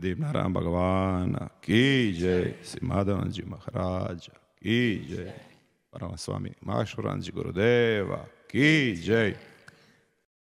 प्रदीप नारायण भगवान की जय, श्री माधवानंद जी महाराज की जय, परम स्वामी माश्वरानंद जी गुरुदेव की जय।